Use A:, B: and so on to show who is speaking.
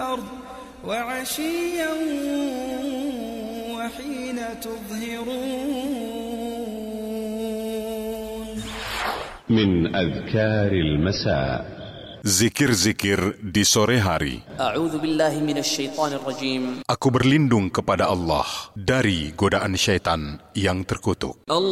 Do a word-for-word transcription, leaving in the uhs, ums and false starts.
A: الأرض وعشيا وحين تظهرون.
B: من أذكار المساء. Zikir-zikir di sore hari.
C: A'udzu billahi minasyaitonir rajim.
B: Aku berlindung kepada Allah dari godaan syaitan yang terkutuk.